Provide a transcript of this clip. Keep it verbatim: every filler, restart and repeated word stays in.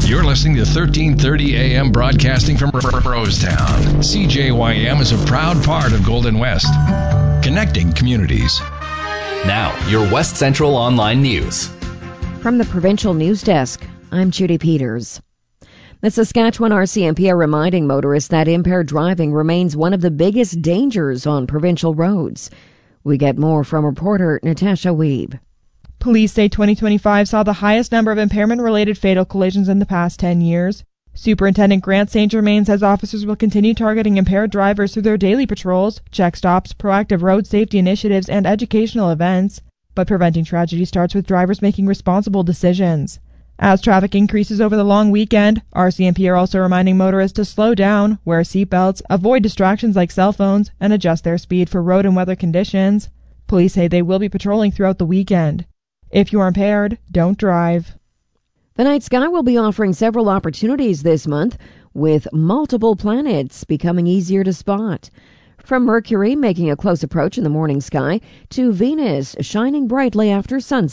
You're listening to thirteen thirty A M broadcasting from Rosetown. C J Y M is a proud part of Golden West, connecting communities. Now, your West Central Online News. From the Provincial News Desk, I'm Judy Peters. The Saskatchewan R C M P are reminding motorists that impaired driving remains one of the biggest dangers on provincial roads. We get more from reporter Natasha Weeb. Police say twenty twenty-five saw the highest number of impairment-related fatal collisions in the past ten years. Superintendent Grant Saint Germain says officers will continue targeting impaired drivers through their daily patrols, check stops, proactive road safety initiatives, and educational events. But preventing tragedy starts with drivers making responsible decisions. As traffic increases over the long weekend, R C M P are also reminding motorists to slow down, wear seatbelts, avoid distractions like cell phones, and adjust their speed for road and weather conditions. Police say they will be patrolling throughout the weekend. If you are impaired, don't drive. The night sky will be offering several opportunities this month, with multiple planets becoming easier to spot. From Mercury making a close approach in the morning sky to Venus shining brightly after sunset.